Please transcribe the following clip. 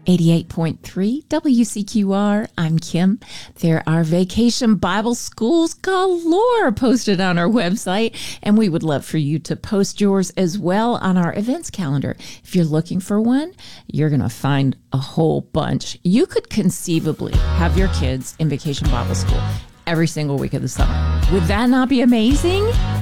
88.3 WCQR. I'm Kim. There are vacation Bible schools galore posted on our website, and we would love for you to post yours as well on our events calendar. If you're looking for one, you're going to find a whole bunch. You could conceivably have your kids in vacation Bible school every single week of the summer. Would that not be amazing?